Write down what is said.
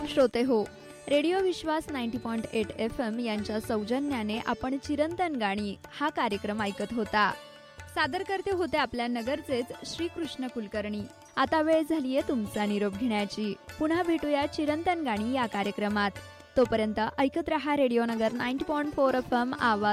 श्रोते हो, रेडिओ विश्वास 90.8 FM यांच्या सौजन्याने आपण चिरंतन गाणी हा कार्यक्रम ऐकत होता. सादर करते होते आपल्या नगरचेच श्रीकृष्ण कुलकर्णी. आता वेळ झालीये तुमचा निरोप घेण्याची. पुन्हा भेटूया चिरंतन गाणी या कार्यक्रमात. तोपर्यंत ऐकत रहा रेडिओ नगर 90.4 FM आवाज